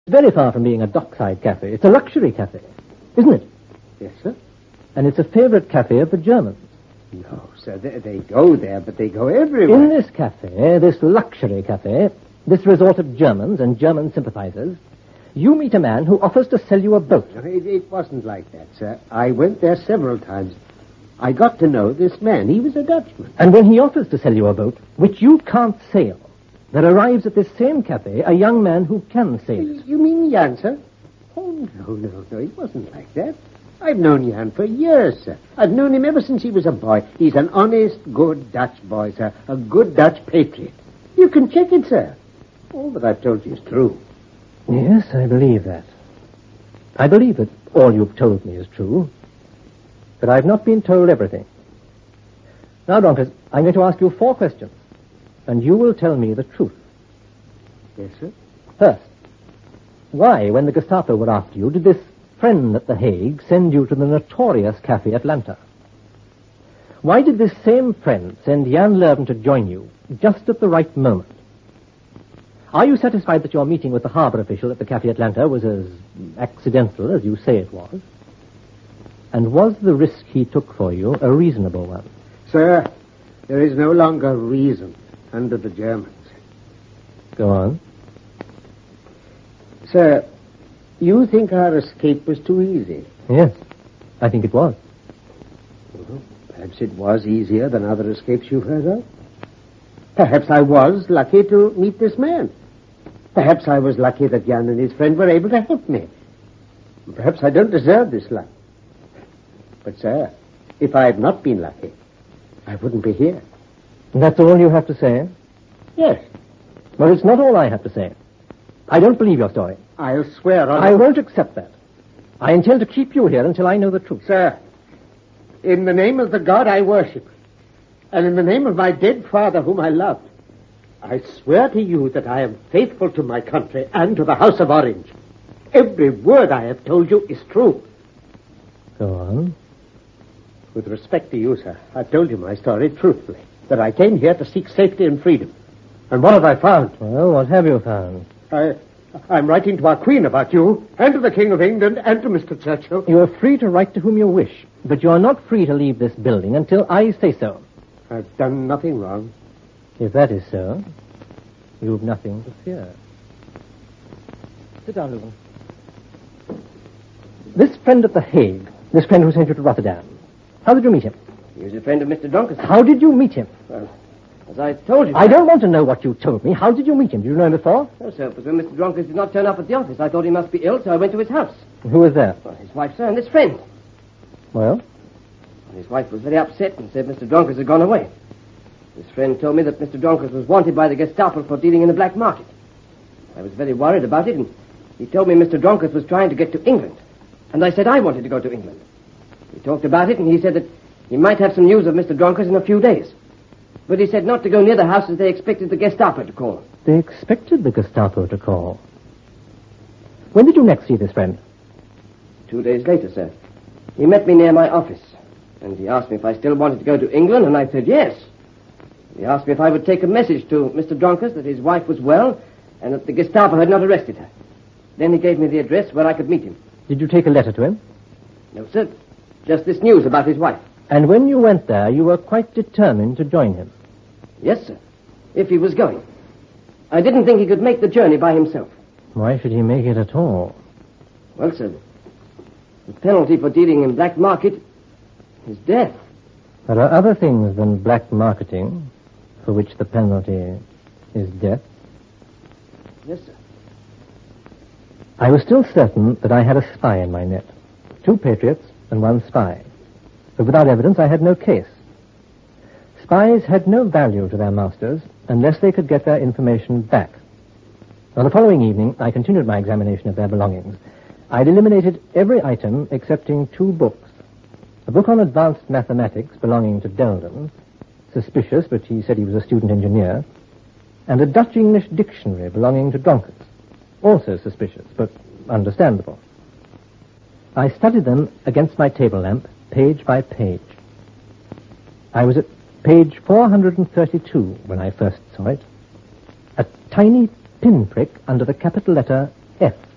Very far from being a dockside cafe. It's a luxury cafe, isn't it? Yes, sir. And it's a favorite cafe of the Germans. No, sir, they go there, but they go everywhere. In this cafe, this luxury cafe, this resort of Germans and German sympathizers, you meet a man who offers to sell you a boat. It wasn't like that, sir. I went there several times. I got to know this man. He was a Dutchman. And when he offers to sell you a boat, which you can't sail, there arrives at this same cafe a young man who can sail it. You mean Jan, sir? Oh, no. It wasn't like that. I've known Jan for years, sir. I've known him ever since he was a boy. He's an honest, good Dutch boy, sir. A good Dutch patriot. You can check it, sir. All that I've told you is true. Yes, I believe that. I believe that all you've told me is true. But I've not been told everything. Now, Dronkers, I'm going to ask you 4 questions. And you will tell me the truth. Yes, sir? First, why, when the Gestapo were after you, did this friend at The Hague send you to the notorious Café Atlanta? Why did this same friend send Jan Leuven to join you just at the right moment? Are you satisfied that your meeting with the harbour official at the Café Atlanta was as accidental as you say it was? And was the risk he took for you a reasonable one? Sir, there is no longer reason under the Germans. Go on. Sir, you think our escape was too easy? Yes, I think it was. Well, perhaps it was easier than other escapes you've heard of. Perhaps I was lucky to meet this man. Perhaps I was lucky that Jan and his friend were able to help me. Perhaps I don't deserve this luck. But, sir, if I had not been lucky, I wouldn't be here. That's all you have to say? Yes. Well, it's not all I have to say. I don't believe your story. I'll swear on... I won't accept that. I intend to keep you here until I know the truth. Sir, in the name of the God I worship, and in the name of my dead father whom I loved, I swear to you that I am faithful to my country and to the House of Orange. Every word I have told you is true. Go on. With respect to you, sir, I've told you my story truthfully, that I came here to seek safety and freedom. And what have I found? Well, what have you found? I'm writing to our Queen about you, and to the King of England, and to Mr. Churchill. You are free to write to whom you wish, but you are not free to leave this building until I say so. I've done nothing wrong. If that is so, you've nothing to fear. Sit down, Leuven. This friend at The Hague, this friend who sent you to Rotterdam, how did you meet him? He was a friend of Mr. Donker's. How did you meet him? Well, as I told you... I don't want to know what you told me. How did you meet him? Did you know him before? No, sir, but when Mr. Dronkers did not turn up at the office, I thought he must be ill, so I went to his house. Who was there? Well, his wife, sir, and this friend. Well? His wife was very upset and said Mr. Dronkers had gone away. His friend told me that Mr. Dronkers was wanted by the Gestapo for dealing in the black market. I was very worried about it, and he told me Mr. Dronkers was trying to get to England. And I said I wanted to go to England. We talked about it, and he said that he might have some news of Mr. Dronkers in a few days. But he said not to go near the house as they expected the Gestapo to call. They expected the Gestapo to call. When did you next see this friend? 2 days later, sir. He met me near my office, and he asked me if I still wanted to go to England, and I said yes. He asked me if I would take a message to Mr. Dronkers that his wife was well and that the Gestapo had not arrested her. Then he gave me the address where I could meet him. Did you take a letter to him? No, sir. Just this news about his wife. And when you went there, you were quite determined to join him? Yes, sir. If he was going. I didn't think he could make the journey by himself. Why should he make it at all? Well, sir, the penalty for dealing in black market is death. There are other things than black marketing for which the penalty is death. Yes, sir. I was still certain that I had a spy in my net. 2 patriots and 1 spy. But without evidence, I had no case. Spies had no value to their masters unless they could get their information back. On the following evening, I continued my examination of their belongings. I'd eliminated every item excepting 2 books. A book on advanced mathematics belonging to Delden, suspicious, but he said he was a student engineer, and a Dutch-English dictionary belonging to Dronkers, also suspicious, but understandable. I studied them against my table lamp, page by page. I was at page 432 when I first saw it. A tiny pinprick under the capital letter F.